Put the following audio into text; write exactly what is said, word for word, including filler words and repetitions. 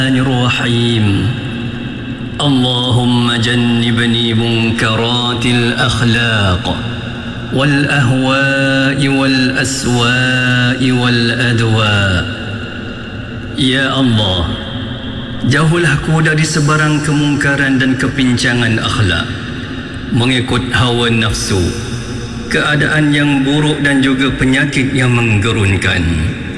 الرحيم اللهم جنبني منكرات الأخلاق والأهواء والأسواء والأدواء. Ya Allah, jauhlah aku dari sebarang kemungkaran dan kepincangan akhlak, mengikut hawa nafsu, keadaan yang buruk dan juga penyakit yang menggerunkan.